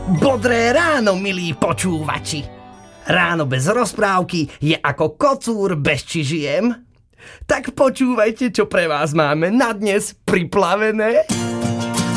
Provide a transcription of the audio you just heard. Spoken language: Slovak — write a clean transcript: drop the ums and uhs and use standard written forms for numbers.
Bodré ráno, milí počúvači. Ráno bez rozprávky je ako kocúr bez čižiem. Tak počúvajte, čo pre vás máme na dnes priplavené.